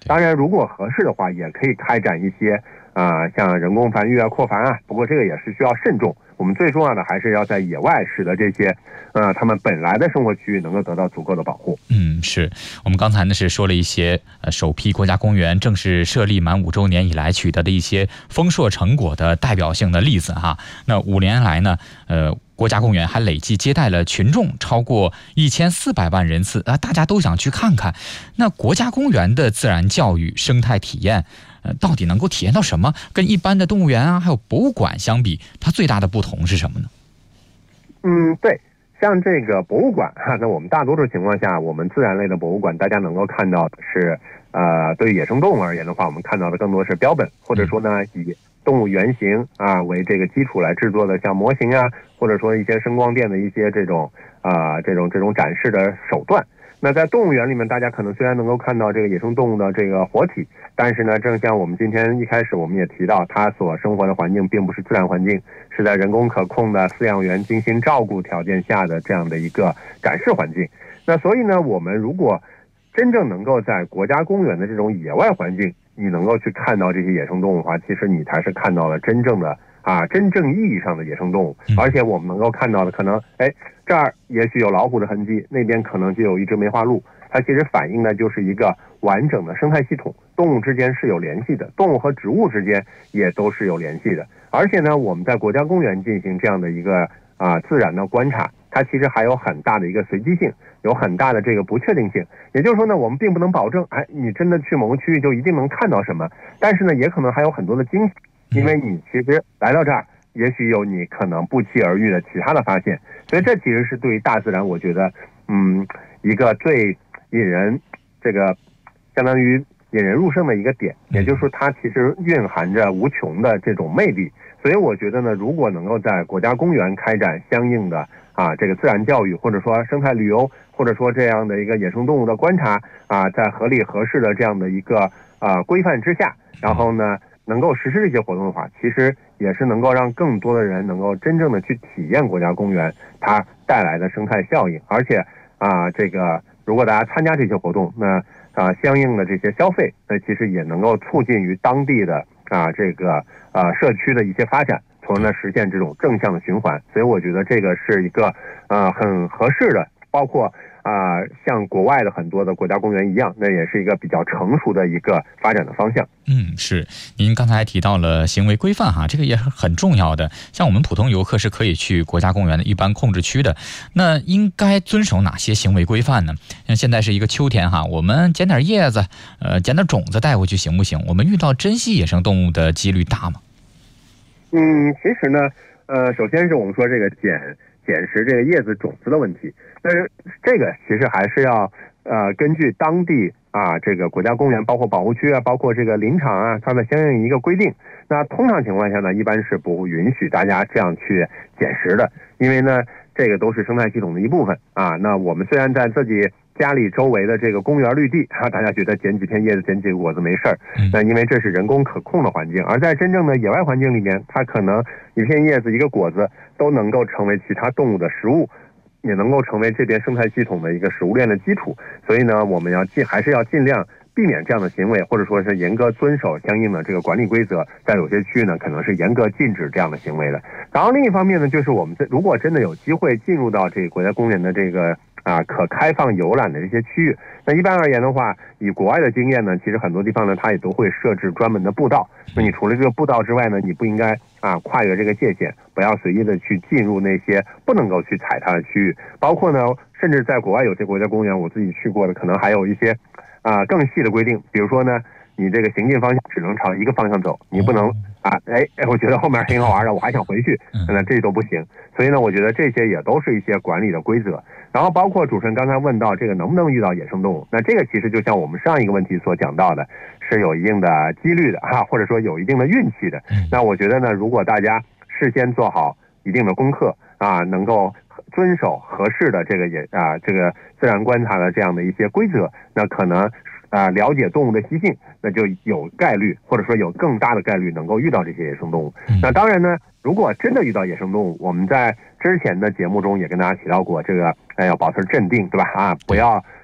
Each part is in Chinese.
当然，如果合适的话，也可以开展一些像人工繁育啊、扩繁啊。不过这个也是需要慎重。我们最重要的还是要在野外使得这些他们本来的生活区域能够得到足够的保护。 是我们刚才呢是说了一些首批国家公园正式设立满5周年以来取得的一些丰硕成果的代表性的例子哈。那5年来呢，国家公园还累计接待了群众超过1400万人次大家都想去看看。那国家公园的自然教育生态体验到底能够体验到什么？跟一般的动物园啊还有博物馆相比，它最大的不同是什么呢？ 对，像这个博物馆那我们大多数情况下，我们自然类的博物馆大家能够看到的是对于野生动物而言的话，我们看到的更多是标本，或者说呢以动物原型为这个基础来制作的像模型啊，或者说一些声光电的一些这种展示的手段。那在动物园里面，大家可能虽然能够看到这个野生动物的这个活体，但是呢，正像我们今天一开始我们也提到，它所生活的环境并不是自然环境，是在人工可控的饲养员精心照顾条件下的这样的一个展示环境。那所以呢，我们如果真正能够在国家公园的这种野外环境，你能够去看到这些野生动物的话，其实你才是看到了真正意义上的野生动物。而且我们能够看到的可能这儿也许有老虎的痕迹，那边可能就有一只梅花鹿，它其实反映的就是一个完整的生态系统，动物之间是有联系的，动物和植物之间也都是有联系的。而且呢，我们在国家公园进行这样的一个自然的观察，它其实还有很大的一个随机性，有很大的这个不确定性。也就是说呢，我们并不能保证你真的去某个区域就一定能看到什么，但是呢，也可能还有很多的惊喜，因为你其实来到这儿，也许有你可能不期而遇的其他的发现。所以这其实是对于大自然，我觉得一个最引人相当于引人入胜的一个点，也就是说它其实蕴含着无穷的这种魅力。所以我觉得呢，如果能够在国家公园开展相应的这个自然教育，或者说生态旅游，或者说这样的一个野生动物的观察在合理合适的这样的一个规范之下，然后呢能够实施这些活动的话，其实也是能够让更多的人能够真正的去体验国家公园它带来的生态效应。而且如果大家参加这些活动，那相应的这些消费，那其实也能够促进于当地的社区的一些发展，从而呢实现这种正向的循环。所以我觉得这个是一个很合适的，包括像国外的很多的国家公园一样，那也是一个比较成熟的一个发展的方向。 是。您刚才还提到了行为规范这个也是很重要的。像我们普通游客是可以去国家公园的一般控制区的，那应该遵守哪些行为规范呢？像现在是一个秋天我们捡点叶子，捡点种子带回去行不行？我们遇到珍稀野生动物的几率大吗？ 其实呢，首先是我们说这个捡拾这个叶子种子的问题，但是这个其实还是要根据当地这个国家公园，包括保护区包括这个林场它的相应一个规定。那通常情况下呢，一般是不允许大家这样去捡拾的，因为呢这个都是生态系统的一部分那我们虽然在自己家里周围的这个公园绿地大家觉得捡几片叶子捡几个果子没事儿，那因为这是人工可控的环境。而在真正的野外环境里面，它可能一片叶子一个果子都能够成为其他动物的食物，也能够成为这边生态系统的一个食物链的基础。所以呢，我们还是要尽量避免这样的行为，或者说是严格遵守相应的这个管理规则。在有些区域呢，可能是严格禁止这样的行为的。然后另一方面呢，就是我们如果真的有机会进入到这个国家公园的这个可开放游览的这些区域，那一般而言的话，以国外的经验呢，其实很多地方呢，它也都会设置专门的步道。那你除了这个步道之外呢，你不应该跨越这个界限，不要随意的去进入那些不能够去踩踏的区域。包括呢，甚至在国外有些国家公园，我自己去过的，可能还有一些更细的规定，比如说呢，你这个行进方向只能朝一个方向走，你不能我觉得后面挺好玩的，我还想回去，那这都不行。所以呢，我觉得这些也都是一些管理的规则。然后包括主持人刚才问到这个能不能遇到野生动物，那这个其实就像我们上一个问题所讲到的，是有一定的几率的或者说有一定的运气的。那我觉得呢，如果大家事先做好一定的功课能够遵守合适的这个自然观察的这样的一些规则，那可能了解动物的习性，那就有概率，或者说有更大的概率能够遇到这些野生动物。那当然呢，如果真的遇到野生动物，我们在之前的节目中也跟大家提到过，这个要保持镇定，对吧？不要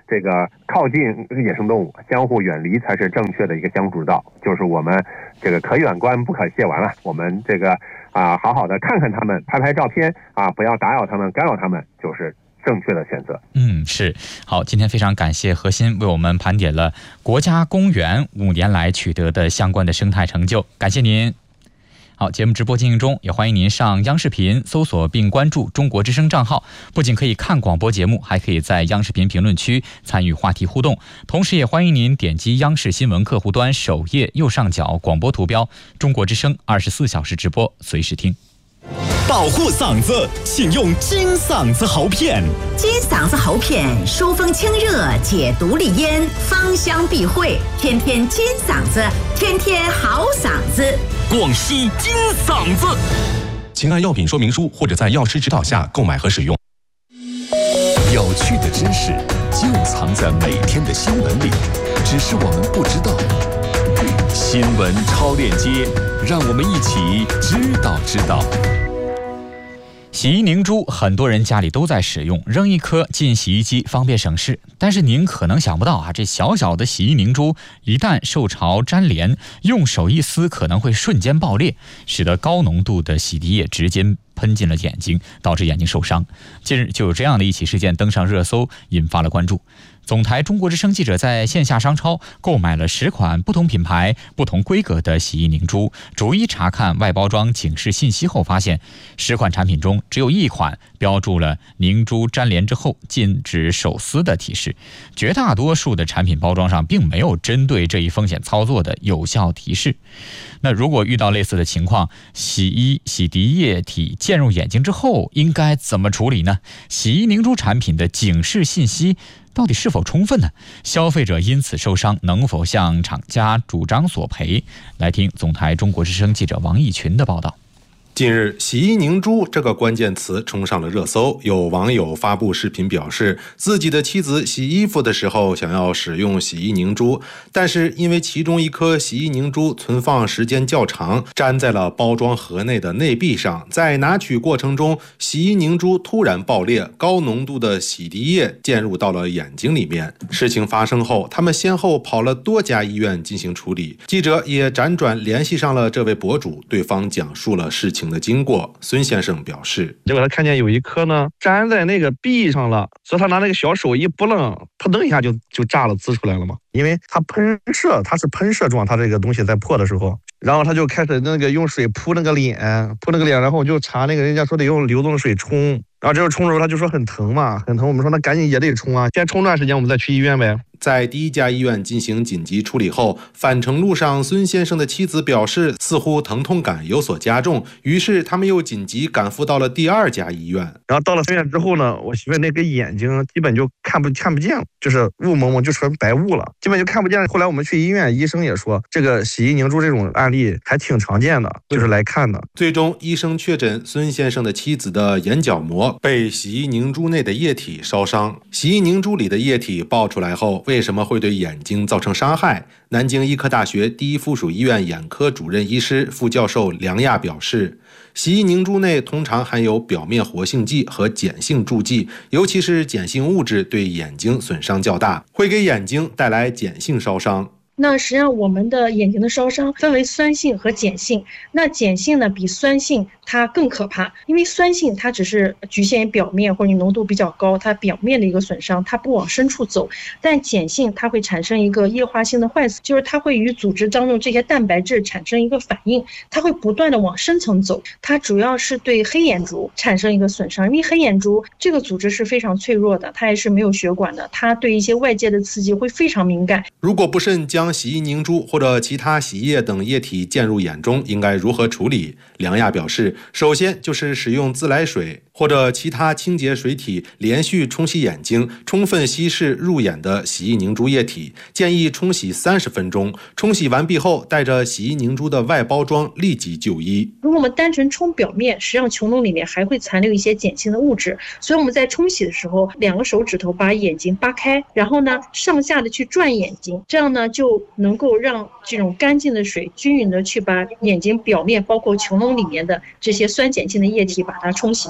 这个靠近野生动物，相互远离才是正确的一个相处之道。就是我们这个可远观不可亵玩了，我们这个好好的看看他们，拍拍照片不要打扰他们、干扰他们，就是正确的选择。 是。好，今天非常感谢何鑫为我们盘点了国家公园5年来取得的相关的生态成就，感谢您。好，节目直播进行中，也欢迎您上央视频搜索并关注中国之声账号，不仅可以看广播节目，还可以在央视频评论区参与话题互动，同时也欢迎您点击央视新闻客户端首页右上角广播图标中国之声24小时直播，随时听。 保护嗓子，请用金嗓子喉片。 金嗓子喉片疏风清热，解毒利咽，芳香避秽，天天金嗓子，天天好嗓子。 广西金嗓子，请按药品说明书或者在药师指导下购买和使用。有趣的知识就藏在每天的新闻里，只是我们不知道。新闻超链接，让我们一起知道。 洗衣凝珠很多人家里都在使用，扔一颗进洗衣机方便省事。但是您可能想不到这小小的洗衣凝珠一旦受潮粘连，用手一撕可能会瞬间爆裂，使得高浓度的洗涤液直接喷进了眼睛，导致眼睛受伤。近日就有这样的一起事件登上热搜，引发了关注。总台中国之声记者在线下商超购买了10款不同品牌、不同规格的洗衣凝珠，逐一查看外包装警示信息后，发现10款产品中只有1款标注了凝珠粘连之后禁止手撕的提示，绝大多数的产品包装上并没有针对这一风险操作的有效提示。那如果遇到类似的情况，洗衣洗涤液体溅入眼睛之后应该怎么处理呢？洗衣凝珠产品的警示信息到底是否充分呢？消费者因此受伤，能否向厂家主张索赔？来听总台中国之声记者王义群的报道。 近日，洗衣凝珠这个关键词冲上了热搜，有网友发布视频表示，自己的妻子洗衣服的时候想要使用洗衣凝珠，但是因为其中一颗洗衣凝珠存放时间较长，粘在了包装盒内的内壁上，在拿取过程中，洗衣凝珠突然爆裂，高浓度的洗涤液溅入到了眼睛里面。事情发生后，他们先后跑了多家医院进行处理，记者也辗转联系上了这位博主，对方讲述了事情的经过。孙先生表示， 结果他看见有一颗呢粘在那个壁上了，所以他拿那个小手一拨楞，扑腾一下就炸了，滋出来了嘛。因为它喷射，它是喷射状，它这个东西在破的时候，然后他就开始那个用水扑那个脸，然后我就查那个人家说得用流动水冲，然后这个冲的时候他就说很疼嘛，很疼，我们说那赶紧也得冲啊，先冲段时间我们再去医院呗。 在第一家医院进行紧急处理后，返程路上孙先生的妻子表示似乎疼痛感有所加重，于是他们又紧急赶赴到了第2家医院。 然后到了医院之后呢，我媳妇那个眼睛基本就看不见了，就是雾蒙蒙，就成白雾了，基本就看不见。后来我们去医院，医生也说这个洗衣凝珠这种案例还挺常见的，就是来看的。 最终医生确诊孙先生的妻子的眼角膜被洗衣凝珠内的液体烧伤。洗衣凝珠里的液体爆出来后，为什么会对眼睛造成伤害？南京医科大学第1附属医院眼科主任医师副教授梁亚表示，洗衣凝珠内通常含有表面活性剂和碱性助剂，尤其是碱性物质对眼睛损伤较大，会给眼睛带来碱性烧伤。 那实际上我们的眼睛的烧伤分为酸性和碱性，那碱性呢比酸性它更可怕，因为酸性它只是局限于表面或者浓度比较高，它表面的一个损伤，它不往深处走，但碱性它会产生一个液化性的坏死，就是它会与组织当中这些蛋白质产生一个反应，它会不断的往深层走，它主要是对黑眼珠产生一个损伤，因为黑眼珠这个组织是非常脆弱的，它也是没有血管的，它对一些外界的刺激会非常敏感。 如果不慎将洗衣凝珠或者其他洗液等液体溅入眼中，应该如何处理？梁亚表示，首先就是使用自来水或者其他清洁水体连续冲洗眼睛，充分稀释入眼的洗衣凝珠液体，建议冲洗30分钟。冲洗完毕后，带着洗衣凝珠的外包装立即就医。 如果我们单纯冲表面，实际上穹窿里面还会残留一些碱性的物质，所以我们在冲洗的时候，2个手指头把眼睛扒开，然后呢上下的去转眼睛，这样呢就能够让这种干净的水均匀的去把眼睛表面包括穹窿里面的这些酸碱性的液体把它冲洗掉。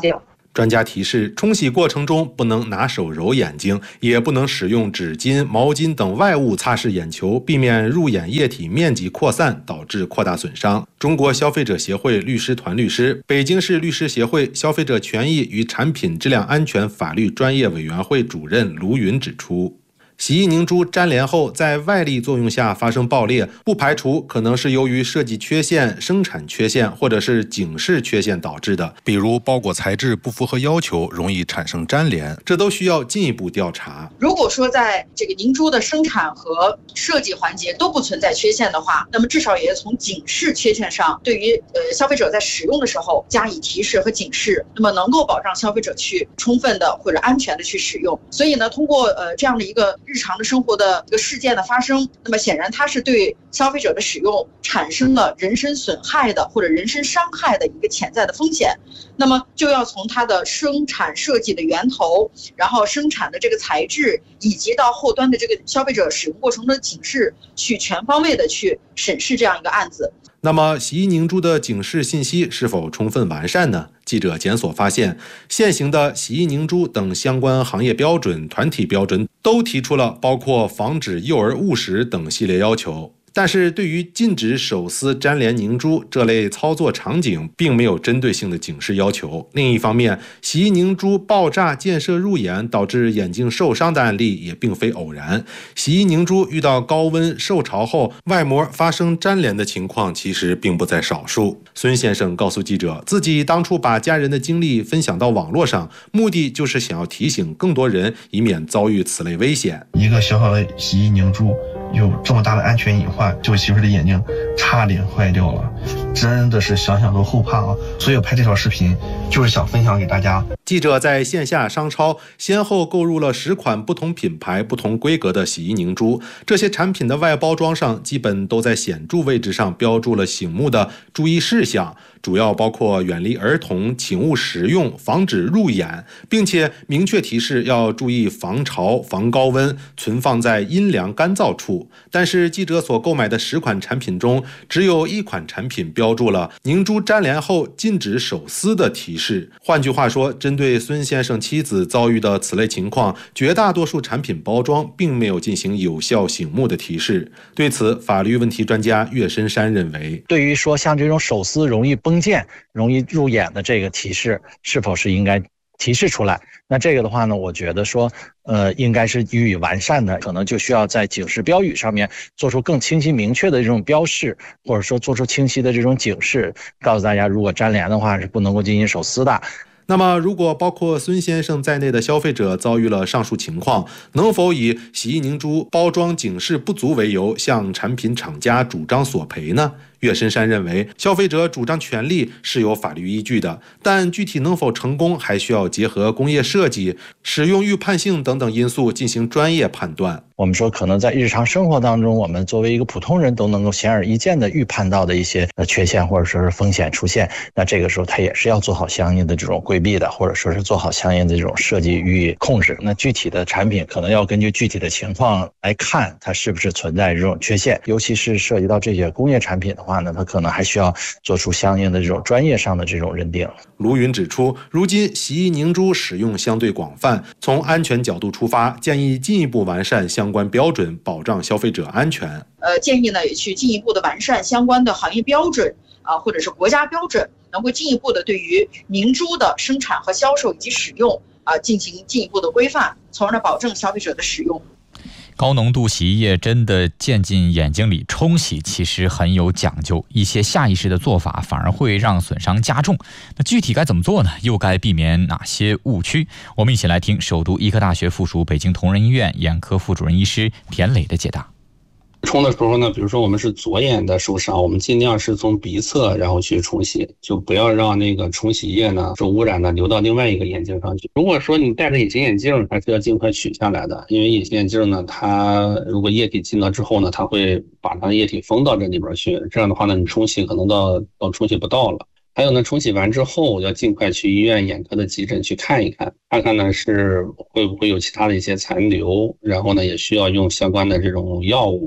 专家提示，冲洗过程中不能拿手揉眼睛，也不能使用纸巾、毛巾等外物擦拭眼球，避免入眼液体面积扩散，导致扩大损伤。中国消费者协会律师团律师、北京市律师协会消费者权益与产品质量安全法律专业委员会主任卢云指出，洗衣凝珠粘连后在外力作用下发生爆裂，不排除可能是由于设计缺陷、生产缺陷或者是警示缺陷导致的，比如包裹材质不符合要求，容易产生粘连，这都需要进一步调查。 如果说在这个凝珠的生产和设计环节都不存在缺陷的话，那么至少也从警示缺陷上，对于消费者在使用的时候加以提示和警示，那么能够保障消费者去充分的或者安全的去使用。所以呢，通过这样的一个日常的生活的一个事件的发生，那么显然它是对消费者的使用产生了人身损害的或者人身伤害的一个潜在的风险，那么就要从它的生产设计的源头，然后生产的这个材质，以及到后端的这个消费者使用过程中的警示，去全方位的去审视这样一个案子。 那么洗衣凝珠的警示信息是否充分完善呢？记者检索发现，现行的洗衣凝珠等相关行业标准、团体标准都提出了包括防止幼儿误食等系列要求。但是对于禁止手撕粘连凝珠这类操作场景，并没有针对性的警示要求。另一方面，洗衣凝珠爆炸溅射入眼，导致眼睛受伤的案例也并非偶然。洗衣凝珠遇到高温受潮后，外膜发生粘连的情况其实并不在少数。孙先生告诉记者，自己当初把家人的经历分享到网络上，目的就是想要提醒更多人，以免遭遇此类危险。 一个小小的洗衣凝珠有这么大的安全隐患，就媳妇的眼睛差点坏掉了，真的是想想都后怕啊！所以我拍这条视频就是想分享给大家。 记者在线下商超先后购入了10款不同品牌、不同规格的洗衣凝珠，这些产品的外包装上基本都在显著位置上标注了醒目的注意事项，主要包括远离儿童、请勿食用、防止入眼，并且明确提示要注意防潮、防高温，存放在阴凉干燥处。但是记者所购买的10款产品中，只有1款产品标注了凝珠粘连后禁止手撕的提示。换句话说，针对孙先生妻子遭遇的此类情况，绝大多数产品包装并没有进行有效醒目的提示。对此，法律问题专家岳深山认为， 对于说像这种手撕容易崩溅、容易入眼的这个提示，是否是应该提示出来？那这个的话呢，我觉得说应该是予以完善的，可能就需要在警示标语上面做出更清晰明确的这种标示，或者说做出清晰的这种警示，告诉大家如果粘连的话是不能够进行手撕的。 那么如果包括孙先生在内的消费者遭遇了上述情况，能否以洗衣凝珠包装警示不足为由向产品厂家主张索赔呢？岳深山认为，消费者主张权利是有法律依据的，但具体能否成功，还需要结合工业设计、使用预判性等等因素进行专业判断。 我们说可能在日常生活当中，我们作为一个普通人都能够显而易见的预判到的一些缺陷或者说是风险出现，那这个时候它也是要做好相应的这种规避的，或者说是做好相应的这种设计予以控制。那具体的产品可能要根据具体的情况来看它是不是存在这种缺陷，尤其是涉及到这些工业产品的话呢，它可能还需要做出相应的这种专业上的这种认定。 卢云指出，如今洗衣凝珠使用相对广泛，从安全角度出发，建议进一步完善相关标准，保障消费者安全。 建议呢也去进一步的完善相关的行业标准或者是国家标准，能够进一步的对于凝珠的生产和销售以及使用进行进一步的规范，从而呢保证消费者的使用。 高浓度洗衣液真的溅进眼睛里冲洗其实很有讲究，一些下意识的做法反而会让损伤加重。那具体该怎么做呢？又该避免哪些误区？我们一起来听首都医科大学附属北京同仁医院眼科副主任医师田磊的解答。 冲的时候呢，比如说我们是左眼的受伤，我们尽量是从鼻侧然后去冲洗，就不要让那个冲洗液呢受污染的流到另外一个眼睛上去。如果说你戴着隐形眼镜，还是要尽快取下来的，因为隐形眼镜呢，它如果液体进了之后呢，它会把它的液体封到这里边去，这样的话呢，你冲洗可能到冲洗不到了。还有呢，冲洗完之后要尽快去医院眼科的急诊去看一看，看看呢是会不会有其他的一些残留，然后呢也需要用相关的这种药物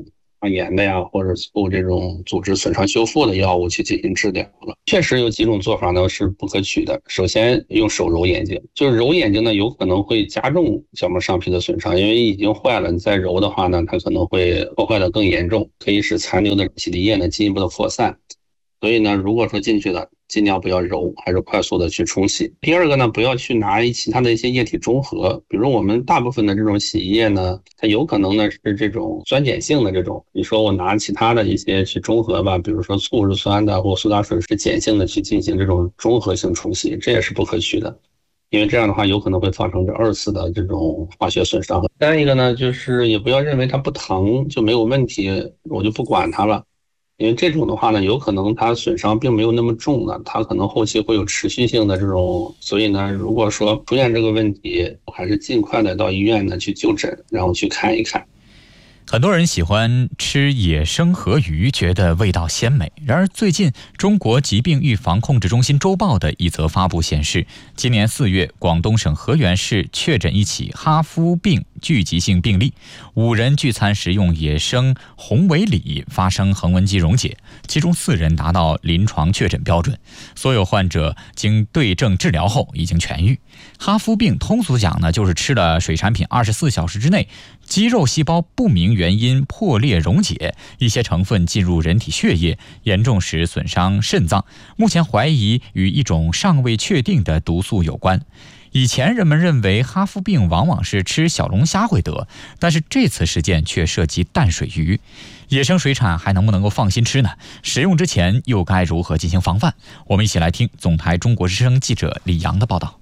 抗炎的呀，或者促这种组织损伤修复的药物去进行治疗了。确实有几种做法呢是不可取的。首先用手揉眼睛，就是揉眼睛呢有可能会加重角膜上皮的损伤，因为已经坏了，你再揉的话呢，它可能会破坏的更严重，可以使残留的洗涤液呢进一步的扩散。所以呢，如果说进去了，尽量不要揉，还是快速的去冲洗。第二个呢，不要去拿其他的一些液体中和，比如我们大部分的这种洗衣液呢，它有可能呢是这种酸碱性的这种，你说我拿其他的一些去中和吧，比如说醋是酸的，或苏打水是碱性的去进行这种中和性冲洗，这也是不可取的。因为这样的话有可能会造成这2次的这种化学损伤。再一个呢，就是也不要认为它不疼就没有问题，我就不管它了。因为这种的话呢，有可能它损伤并没有那么重的，它可能后期会有持续性的这种，所以呢，如果说出现这个问题，还是尽快的到医院呢去就诊，然后去看一看。 很多人喜欢吃野生河鱼，觉得味道鲜美。然而最近中国疾病预防控制中心周报的一则发布显示，今年4月广东省河源市确诊一起哈夫病聚集性病例，5人聚餐食用野生红尾鲤发生横纹肌溶解，其中4人达到临床确诊标准，所有患者经对症治疗后已经痊愈。哈夫病通俗讲呢，就是吃了水产品24小时之内，肌肉细胞不明原因破裂溶解，一些成分进入人体血液，严重时损伤肾脏。目前怀疑与一种尚未确定的毒素有关。以前人们认为哈夫病往往是吃小龙虾会得，但是这次事件却涉及淡水鱼。野生水产还能不能够放心吃呢？食用之前又该如何进行防范？我们一起来听总台中国之声记者李阳的报道。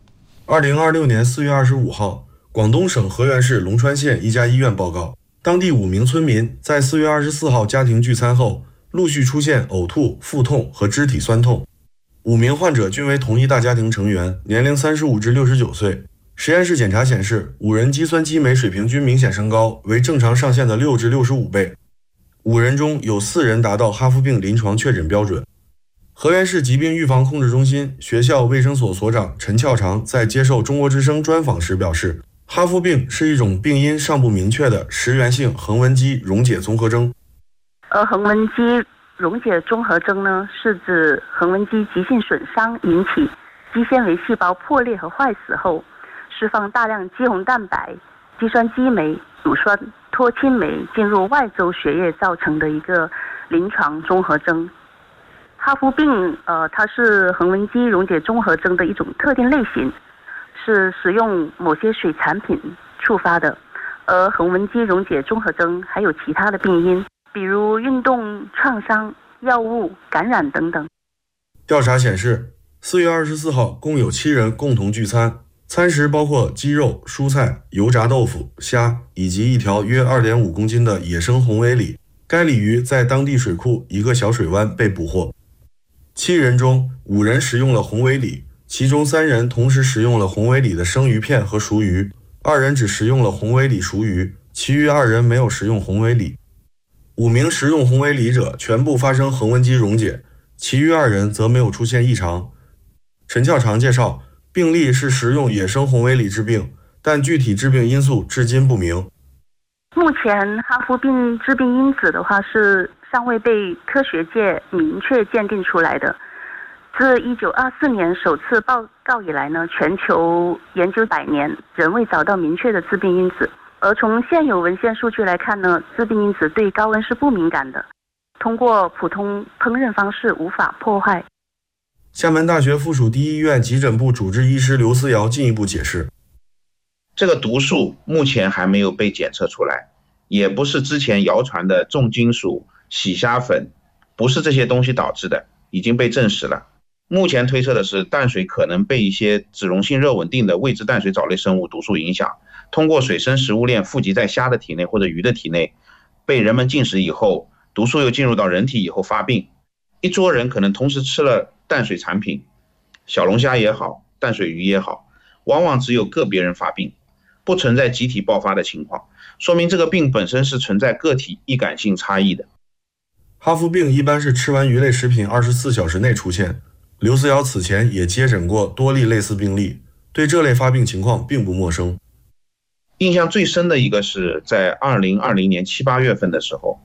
2026年4月25号，广东省河源市龙川县一家医院报告，当地5名村民在4月24号家庭聚餐后，陆续出现呕吐、腹痛和肢体酸痛。5名患者均为同一大家庭成员，年龄35至69岁。实验室检查显示，5人肌酸激酶水平均明显升高，为正常上限的6至65倍。5人中有4人达到哈夫病临床确诊标准。河源市疾病预防控制中心学校卫生所所长陈翘长在接受中国之声专访时表示，哈夫病是一种病因尚不明确的食源性横纹肌溶解综合征。 横纹肌溶解综合征呢，是指横纹肌急性损伤引起肌纤维细胞破裂和坏死后，释放大量肌红蛋白、肌酸激酶、乳酸脱氢酶进入外周血液造成的一个临床综合征。哈夫病它是横纹肌溶解综合征的一种特定类型，是食用某些水产品触发的。而横纹肌溶解综合征还有其他的病因，比如运动创伤、药物感染等等。 调查显示，4月24号共有7人共同聚餐，餐食包括鸡肉、蔬菜、油炸豆腐、虾以及一条约2.5公斤的野生红尾鲤。该鲤鱼在当地水库一个小水湾被捕获。7人中5人食用了红尾鲤，其中3人同时食用了红尾鲤的生鱼片和熟鱼，2人只食用了红尾鲤熟鱼，其余2人没有食用红尾鲤。5名食用红尾鲤者全部发生横纹肌溶解，其余2人则没有出现异常。陈翘长介绍，病例是食用野生红尾鲤致病，但具体致病因素至今不明。 目前哈夫病致病因子的话是尚未被科学界明确鉴定出来的。自1924年首次报告以来呢，全球研究100年仍未找到明确的致病因子。而从现有文献数据来看呢，致病因子对高温是不敏感的，通过普通烹饪方式无法破坏。 厦门大学附属第一医院急诊部主治医师刘思瑶进一步解释， 这个毒素目前还没有被检测出来，也不是之前谣传的重金属、洗虾粉，不是这些东西导致的，已经被证实了。目前推测的是淡水可能被一些脂溶性热稳定的未知淡水藻类生物毒素影响，通过水生食物链富集在虾的体内或者鱼的体内，被人们进食以后，毒素又进入到人体以后发病。一桌人可能同时吃了淡水产品，小龙虾也好，淡水鱼也好，往往只有个别人发病，不存在集体爆发的情况，说明这个病本身是存在个体易感性差异的。 哈夫病一般是吃完鱼类食品24小时内出现，刘思瑶此前也接诊过多例类似病例，对这类发病情况并不陌生。 印象最深的一个是在2020年7、8月份的时候，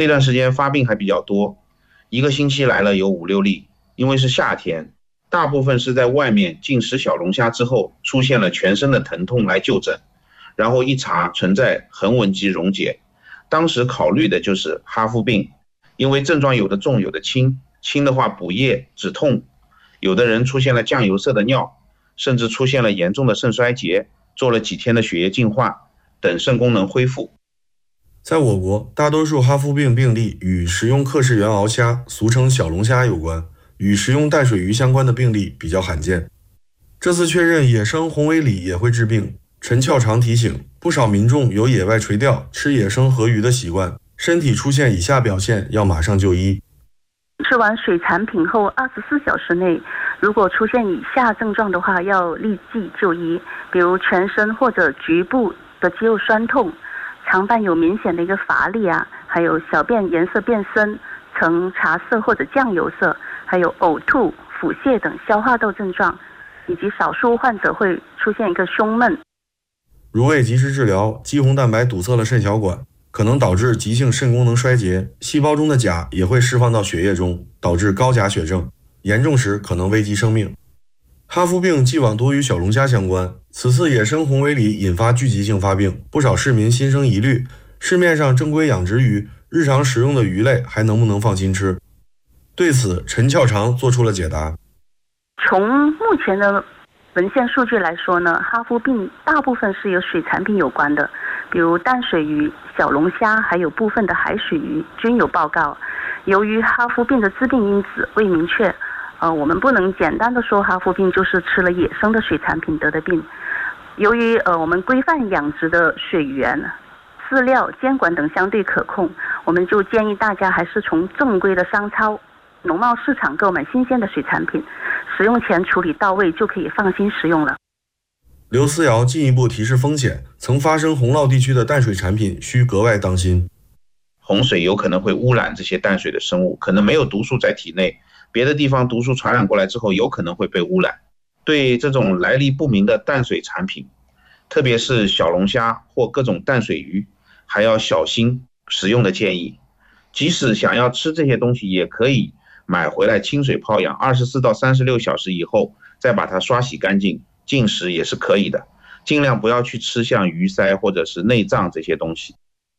那段时间发病还比较多，一个星期来了有5、6例。因为是夏天，大部分是在外面进食小龙虾之后出现了全身的疼痛来就诊，然后一查存在横纹肌溶解。当时考虑的就是哈夫病，因为症状有的重有的轻，轻的话补液止痛，有的人出现了酱油色的尿，甚至出现了严重的肾衰竭，做了几天的血液净化，等肾功能恢复。 在我国，大多数哈夫病病例与食用克氏原螯虾，俗称小龙虾有关，与食用淡水鱼相关的病例比较罕见。这次确认野生红尾鲤也会致病，陈翘常提醒，不少民众有野外垂钓、吃野生河鱼的习惯，身体出现以下表现要马上就医。 吃完水产品后24小时内，如果出现以下症状的话，要立即就医，比如全身或者局部的肌肉酸痛，肠伴有明显的一个乏力啊，还有小便颜色变深，呈茶色或者酱油色，还有呕吐、腹泻等消化道症状，以及少数患者会出现一个胸闷。 如未及时治疗，肌红蛋白堵塞了肾小管，可能导致急性肾功能衰竭，细胞中的钾也会释放到血液中，导致高钾血症，严重时可能危及生命。哈夫病既往多与小龙虾相关，此次野生红尾鲤引发聚集性发病，不少市民心生疑虑，市面上正规养殖鱼、日常食用的鱼类还能不能放心吃？对此，陈翘常做出了解答。 从目前的文献数据来说呢，哈夫病大部分是由水产品有关的，比如淡水鱼、小龙虾，还有部分的海水鱼均有报告。由于哈夫病的致病因子未明确，我们不能简单的说哈夫病就是吃了野生的水产品得的病。由于我们规范养殖的水源、饲料、监管等相对可控，我们就建议大家还是从正规的商超、农贸市场购买新鲜的水产品，使用前处理到位就可以放心食用了。 刘思瑶进一步提示风险，曾发生洪涝地区的淡水产品需格外当心。 洪水有可能会污染这些淡水的生物，可能没有毒素在体内，别的地方毒素传染过来之后有可能会被污染。对这种来历不明的淡水产品，特别是小龙虾或各种淡水鱼，还要小心食用的建议。即使想要吃这些东西，也可以买回来清水泡养，24到36小时以后再把它刷洗干净，进食也是可以的。尽量不要去吃像鱼鳃或者是内脏这些东西。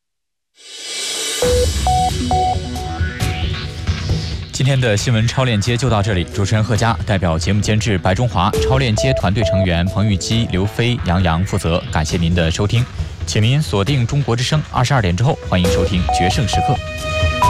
今天的新闻超链接就到这里，主持人贺佳代表节目监制白中华、超链接团队成员彭玉基、刘飞、杨洋负责。感谢您的收听，请您锁定中国之声22点之后，欢迎收听决胜时刻。